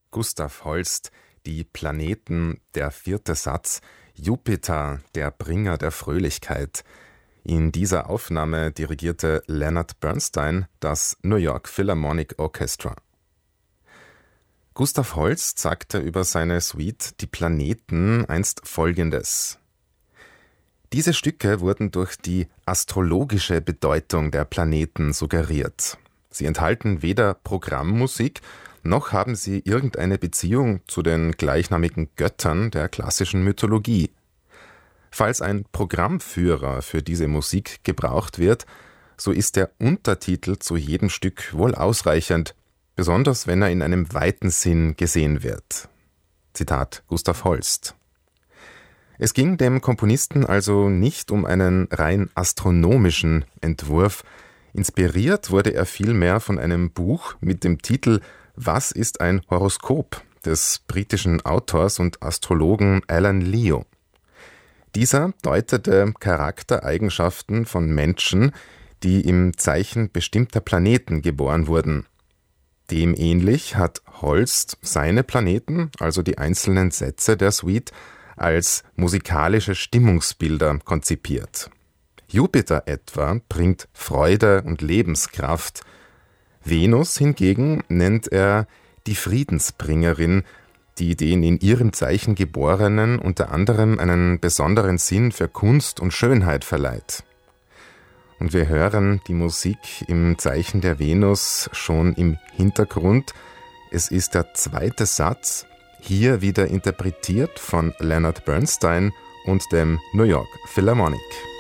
Gustav Holst, die Planeten, der 4. Satz, Jupiter, der Bringer der Fröhlichkeit. In dieser Aufnahme dirigierte Leonard Bernstein das New York Philharmonic Orchestra. Gustav Holst sagte über seine Suite Die Planeten einst Folgendes: Diese Stücke wurden durch die astrologische Bedeutung der Planeten suggeriert. Sie enthalten weder Programmmusik, noch haben sie irgendeine Beziehung zu den gleichnamigen Göttern der klassischen Mythologie. Falls ein Programmführer für diese Musik gebraucht wird, so ist der Untertitel zu jedem Stück wohl ausreichend, besonders wenn er in einem weiten Sinn gesehen wird. Zitat Gustav Holst. Es ging dem Komponisten also nicht um einen rein astronomischen Entwurf. Inspiriert wurde er vielmehr von einem Buch mit dem Titel »Was ist ein Horoskop?« des britischen Autors und Astrologen Alan Leo. Dieser deutete Charaktereigenschaften von Menschen, die im Zeichen bestimmter Planeten geboren wurden. Demähnlich hat Holst seine Planeten, also die einzelnen Sätze der Suite, als musikalische Stimmungsbilder konzipiert. Jupiter etwa bringt Freude und Lebenskraft. Venus hingegen nennt er die Friedensbringerin, die den in ihrem Zeichen Geborenen unter anderem einen besonderen Sinn für Kunst und Schönheit verleiht. Und wir hören die Musik im Zeichen der Venus schon im Hintergrund. Es ist der 2. Satz, hier wieder interpretiert von Leonard Bernstein und dem New York Philharmonic.